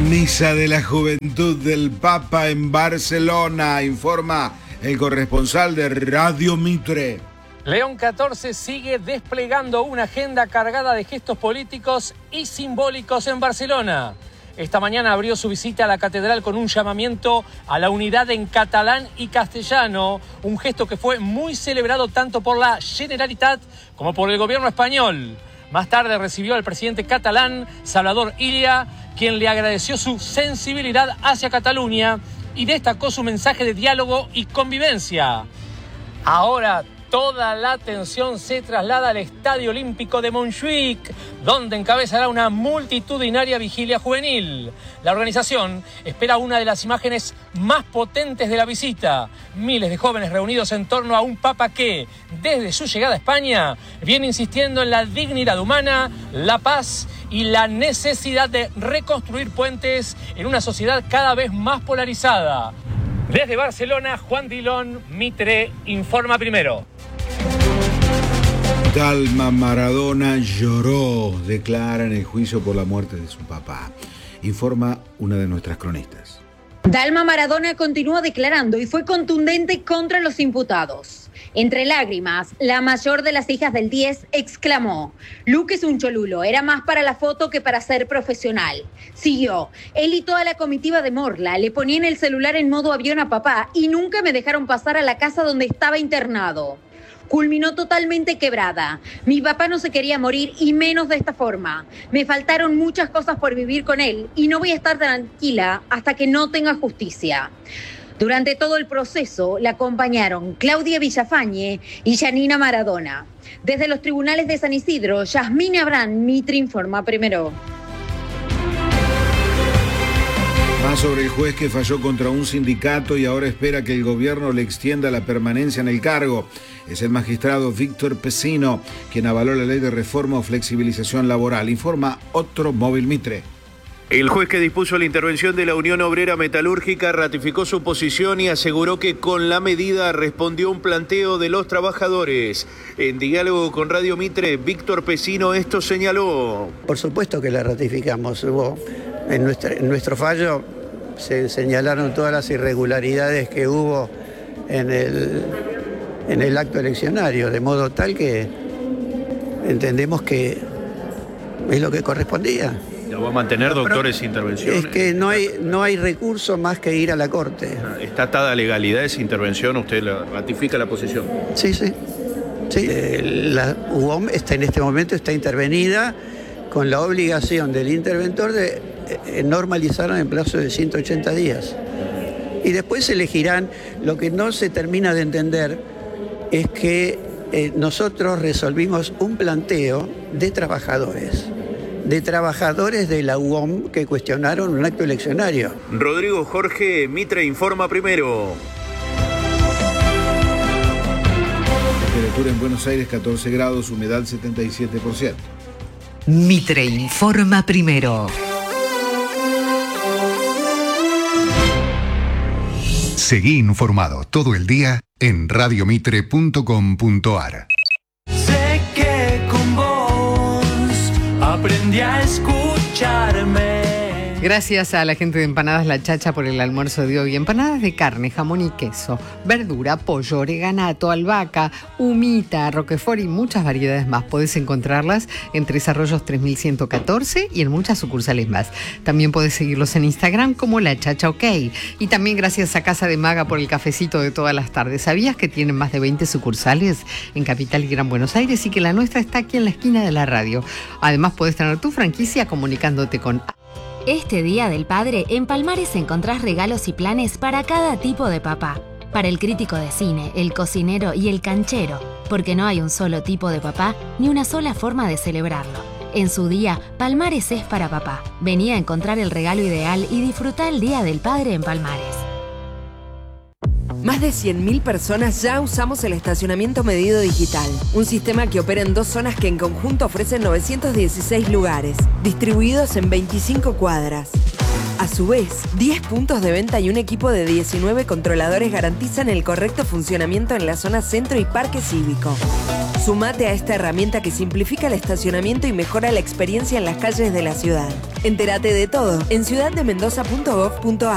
Misa de la Juventud del Papa en Barcelona, informa el corresponsal de Radio Mitre. León XIV sigue desplegando una agenda cargada de gestos políticos y simbólicos en Barcelona. Esta mañana abrió su visita a la catedral con un llamamiento a la unidad en catalán y castellano, un gesto que fue muy celebrado tanto por la Generalitat como por el gobierno español. Más tarde recibió al presidente catalán, Salvador Illa, quien le agradeció su sensibilidad hacia Cataluña y destacó su mensaje de diálogo y convivencia. Ahora toda la atención se traslada al Estadio Olímpico de Montjuïc, donde encabezará una multitudinaria vigilia juvenil. La organización espera una de las imágenes más potentes de la visita. Miles de jóvenes reunidos en torno a un papa que, desde su llegada a España, viene insistiendo en la dignidad humana, la paz y la necesidad de reconstruir puentes en una sociedad cada vez más polarizada. Desde Barcelona, Juan Dilón, Mitre, informa primero. Dalma Maradona lloró, declara en el juicio por la muerte de su papá. Informa una de nuestras cronistas. Dalma Maradona continuó declarando y fue contundente contra los imputados. Entre lágrimas, la mayor de las hijas del 10 exclamó: Luque es un cholulo, era más para la foto que para ser profesional. Siguió: él y toda la comitiva de Morla le ponían el celular en modo avión a papá y nunca me dejaron pasar a la casa donde estaba internado. Culminó totalmente quebrada. Mi papá no se quería morir y menos de esta forma. Me faltaron muchas cosas por vivir con él y no voy a estar tranquila hasta que no tenga justicia. Durante todo el proceso la acompañaron Claudia Villafañe y Janina Maradona. Desde los tribunales de San Isidro, Yasmín Abrán, Mitre informa primero. Más sobre el juez que falló contra un sindicato y ahora espera que el gobierno le extienda la permanencia en el cargo. Es el magistrado Víctor Pesino, quien avaló la ley de reforma o flexibilización laboral. Informa otro Móvil Mitre. El juez que dispuso la intervención de la Unión Obrera Metalúrgica ratificó su posición y aseguró que con la medida respondió un planteo de los trabajadores. En diálogo con Radio Mitre, Víctor Pesino esto señaló. Por supuesto que la ratificamos. En nuestro fallo se señalaron todas las irregularidades que hubo en el acto eleccionario, de modo tal que entendemos que es lo que correspondía. ¿Lo va a mantener, doctor, esa intervención? Es que no hay recurso más que ir a la Corte. ¿Está atada a legalidad esa intervención? ¿Usted ratifica la posición? Sí. La UOM en este momento está intervenida con la obligación del interventor de normalizarlo en plazo de 180 días. Y después se elegirán. Lo que no se termina de entender es que nosotros resolvimos un planteo de trabajadores de la UOM que cuestionaron un acto eleccionario. Rodrigo Jorge, Mitre informa primero. Temperatura en Buenos Aires 14 grados, humedad 77%. Mitre informa primero. Seguí informado todo el día en radiomitre.com.ar. Sé que con vos aprendí a escucharme. Gracias a la gente de Empanadas La Chacha por el almuerzo de hoy. Empanadas de carne, jamón y queso, verdura, pollo, oreganato, albahaca, humita, roquefort y muchas variedades más. Podés encontrarlas en Tres Arroyos 3114 y en muchas sucursales más. También podés seguirlos en Instagram como La Chacha OK. Y también gracias a Casa de Maga por el cafecito de todas las tardes. ¿Sabías que tienen más de 20 sucursales en Capital y Gran Buenos Aires y que la nuestra está aquí en la esquina de la radio? Además podés tener tu franquicia comunicándote con... Este Día del Padre, en Palmares encontrás regalos y planes para cada tipo de papá. Para el crítico de cine, el cocinero y el canchero, porque no hay un solo tipo de papá ni una sola forma de celebrarlo. En su día, Palmares es para papá. Vení a encontrar el regalo ideal y disfrutá el Día del Padre en Palmares. Más de 100.000 personas ya usamos el estacionamiento medido digital, un sistema que opera en 2 zonas que en conjunto ofrecen 916 lugares, distribuidos en 25 cuadras. A su vez, 10 puntos de venta y un equipo de 19 controladores garantizan el correcto funcionamiento en la zona centro y parque cívico. Sumate a esta herramienta que simplifica el estacionamiento y mejora la experiencia en las calles de la ciudad. Entérate de todo en ciudaddemendoza.gov.ar.